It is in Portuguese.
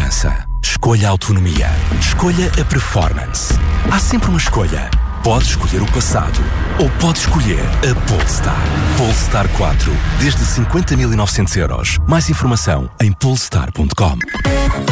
segurança. Escolha a autonomia. Escolha a performance. Há sempre uma escolha. Pode escolher o passado ou pode escolher a Polestar. Polestar 4, desde 50.900 €. Mais informação em polestar.com.